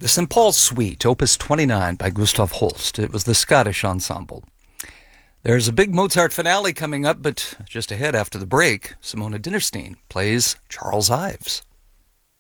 The St. Paul Suite, Opus 29 by Gustav Holst. It was the Scottish ensemble. There's a big Mozart finale coming up, but just ahead after the break, Simona Dinnerstein plays Charles Ives.